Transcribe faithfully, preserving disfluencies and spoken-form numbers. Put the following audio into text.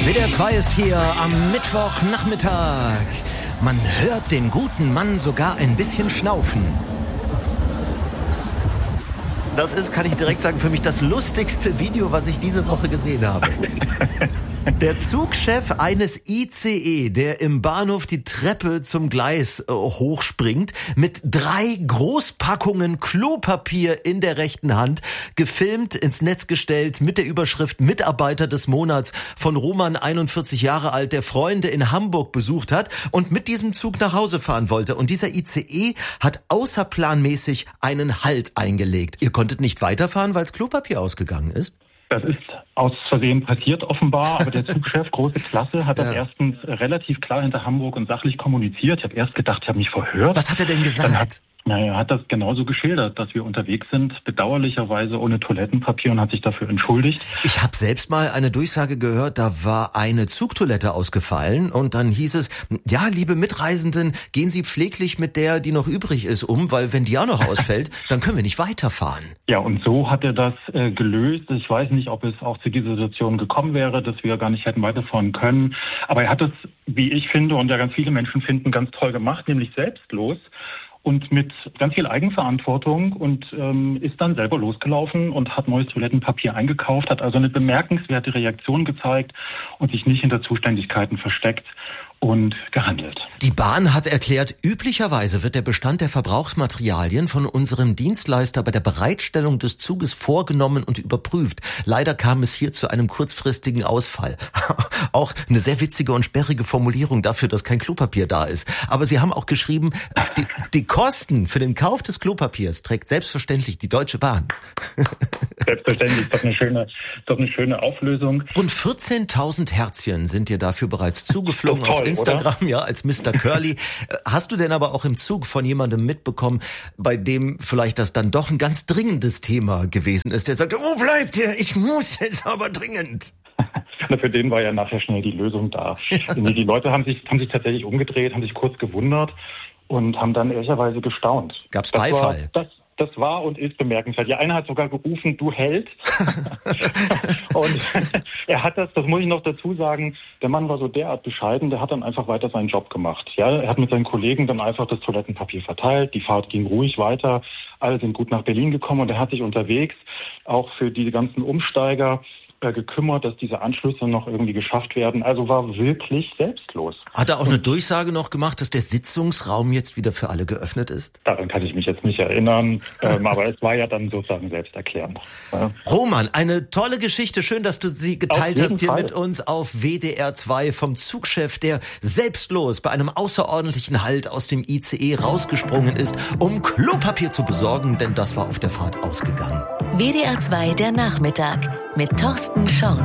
W D R zwei ist hier am Mittwochnachmittag. Man hört den guten Mann sogar ein bisschen schnaufen. Das ist, kann ich direkt sagen, für mich das lustigste Video, was ich diese Woche gesehen habe. Der Zugchef eines I C E, der im Bahnhof die Treppe zum Gleis äh, hochspringt, mit drei Großpackungen Klopapier in der rechten Hand, gefilmt, ins Netz gestellt, mit der Überschrift Mitarbeiter des Monats von Roman, einundvierzig Jahre alt, der Freunde in Hamburg besucht hat und mit diesem Zug nach Hause fahren wollte. Und dieser I C E hat außerplanmäßig einen Halt eingelegt. Ihr konntet nicht weiterfahren, weil das Klopapier ausgegangen ist? Das ist aus Versehen passiert offenbar, aber der Zugchef, große Klasse, hat das ja. erstens relativ klar hinter Hamburg und sachlich kommuniziert. Ich habe erst gedacht, ich habe mich verhört. Was hat er denn gesagt? Hat, naja, er hat das genauso geschildert, dass wir unterwegs sind, bedauerlicherweise ohne Toilettenpapier, und hat sich dafür entschuldigt. Ich habe selbst mal eine Durchsage gehört, da war eine Zugtoilette ausgefallen und dann hieß es, ja, liebe Mitreisenden, gehen Sie pfleglich mit der, die noch übrig ist, um, weil wenn die auch noch ausfällt, dann können wir nicht weiterfahren. Ja, und so hat er das äh, gelöst. Ich weiß nicht, ob es auch zu dieser Situation gekommen wäre, dass wir gar nicht hätten weiterfahren können. Aber er hat es, wie ich finde und ja ganz viele Menschen finden, ganz toll gemacht, nämlich selbstlos und mit ganz viel Eigenverantwortung, und ähm, ist dann selber losgelaufen und hat neues Toilettenpapier eingekauft, hat also eine bemerkenswerte Reaktion gezeigt und sich nicht hinter Zuständigkeiten versteckt und gehandelt. Die Bahn hat erklärt, üblicherweise wird der Bestand der Verbrauchsmaterialien von unserem Dienstleister bei der Bereitstellung des Zuges vorgenommen und überprüft. Leider kam es hier zu einem kurzfristigen Ausfall. Auch eine sehr witzige und sperrige Formulierung dafür, dass kein Klopapier da ist. Aber sie haben auch geschrieben, die, die Kosten für den Kauf des Klopapiers trägt selbstverständlich die Deutsche Bahn. Selbstverständlich, ist doch eine schöne, ist doch eine schöne Auflösung. Rund vierzehntausend Herzchen sind dir dafür bereits zugeflogen toll, auf Instagram, oder? Ja, als Mister Curly. Hast du denn aber auch im Zug von jemandem mitbekommen, bei dem vielleicht das dann doch ein ganz dringendes Thema gewesen ist? Der sagte, wo bleibt ihr? Ich muss jetzt aber dringend. Für den war ja nachher schnell die Lösung da. Ja. Die Leute haben sich, haben sich tatsächlich umgedreht, haben sich kurz gewundert und haben dann ehrlicherweise gestaunt. Gab's Beifall? Das, das war und ist bemerkenswert. Ja, einer hat sogar gerufen, du Held. Und er hat das, das muss ich noch dazu sagen, der Mann war so derart bescheiden, der hat dann einfach weiter seinen Job gemacht. Ja, er hat mit seinen Kollegen dann einfach das Toilettenpapier verteilt, die Fahrt ging ruhig weiter, alle sind gut nach Berlin gekommen, und er hat sich unterwegs auch für die ganzen Umsteiger gekümmert, dass diese Anschlüsse noch irgendwie geschafft werden. Also war wirklich selbstlos. Hat er auch eine Durchsage noch gemacht, dass der Sitzungsraum jetzt wieder für alle geöffnet ist? Daran kann ich mich jetzt nicht erinnern, ähm, aber es war ja dann sozusagen selbsterklärend. Ja. Roman, eine tolle Geschichte. Schön, dass du sie geteilt hast hier Fall. mit uns auf W D R zwei vom Zugchef, der selbstlos bei einem außerordentlichen Halt aus dem I C E rausgesprungen ist, um Klopapier zu besorgen, denn das war auf der Fahrt ausgegangen. W D R zwei der Nachmittag mit Thorsten Schorn.